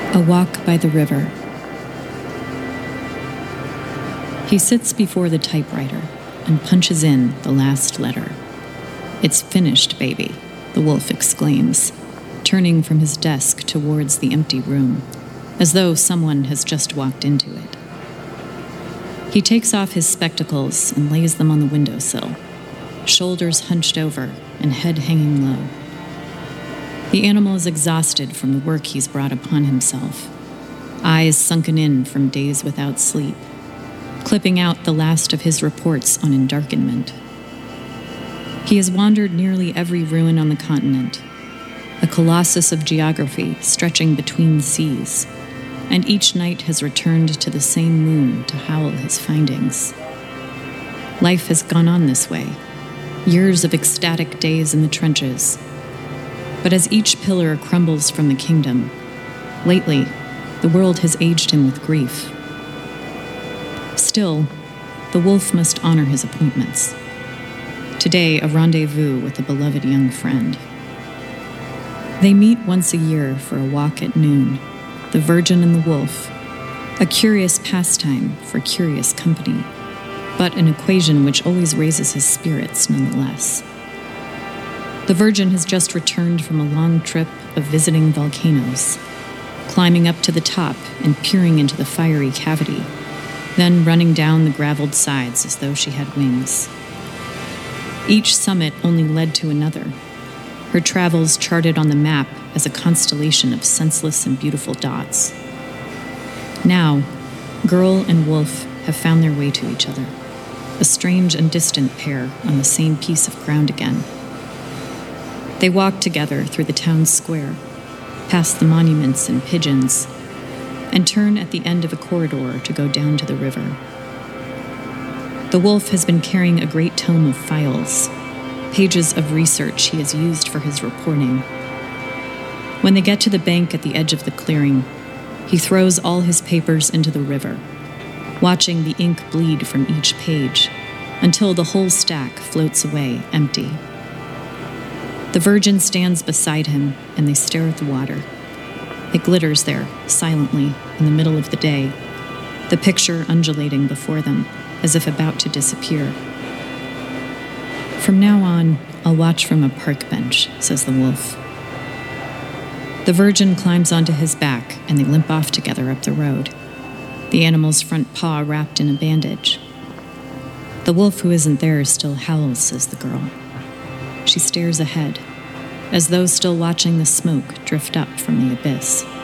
A walk by the river. He sits before the typewriter and punches in the last letter. "It's finished, baby," the wolf exclaims, turning from his desk towards the empty room, as though someone has just walked into it. He takes off his spectacles and lays them on the windowsill, shoulders hunched over and head hanging low. The animal is exhausted from the work he's brought upon himself, eyes sunken in from days without sleep, clipping out the last of his reports on endarkenment. He has wandered nearly every ruin on the continent, a colossus of geography stretching between seas, and each night has returned to the same moon to howl his findings. Life has gone on this way, years of ecstatic days in the trenches. But as each pillar crumbles from the kingdom, lately, the world has aged him with grief. Still, the wolf must honor his appointments. Today, a rendezvous with a beloved young friend. They meet once a year for a walk at noon, the virgin and the wolf, a curious pastime for curious company, but an equation which always raises his spirits nonetheless. The virgin has just returned from a long trip of visiting volcanoes, climbing up to the top and peering into the fiery cavity, then running down the graveled sides as though she had wings. Each summit only led to another, her travels charted on the map as a constellation of senseless and beautiful dots. Now, girl and wolf have found their way to each other, a strange and distant pair on the same piece of ground again. They walk together through the town square, past the monuments and pigeons, and turn at the end of a corridor to go down to the river. The wolf has been carrying a great tome of files, pages of research he has used for his reporting. When they get to the bank at the edge of the clearing, he throws all his papers into the river, watching the ink bleed from each page until the whole stack floats away empty. The virgin stands beside him, and they stare at the water. It glitters there, silently, in the middle of the day, the picture undulating before them, as if about to disappear. "From now on, I'll watch from a park bench," says the wolf. The virgin climbs onto his back, and they limp off together up the road, the animal's front paw wrapped in a bandage. "The wolf who isn't there still howls," says the girl. She stares ahead, as though still watching the smoke drift up from the abyss.